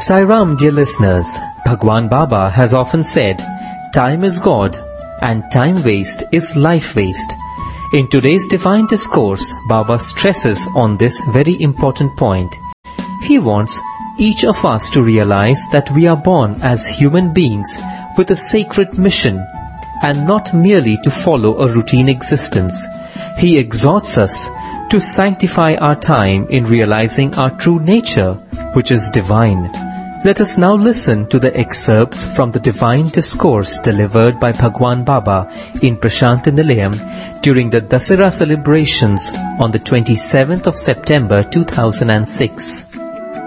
Sai Ram, dear listeners, Bhagwan Baba has often said, time is God and time waste is life waste. In today's Divine Discourse, Baba stresses on this very important point. He wants each of us to realize that we are born as human beings with a sacred mission and not merely to follow a routine existence. He exhorts us to sanctify our time in realizing our true nature, which is divine. Let us now listen to the excerpts from the Divine Discourse delivered by Bhagwan Baba in Prashanthi Nilayam during the Dasara celebrations on the 27th of September 2006.